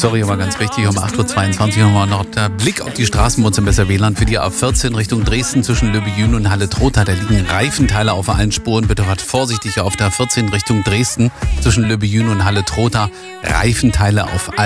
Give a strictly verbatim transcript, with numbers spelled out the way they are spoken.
Sorry, aber ganz wichtig, um acht Uhr zweiundzwanzig nochmal noch der Blick auf die Straßen bei uns im Besser W L A N für die A vierzehn Richtung Dresden zwischen Löbejün und Halle-Trotha. Da liegen Reifenteile auf allen Spuren. Bitte fahrt vorsichtig auf der A vierzehn Richtung Dresden zwischen Löbejün und Halle-Trotha. Reifenteile auf allen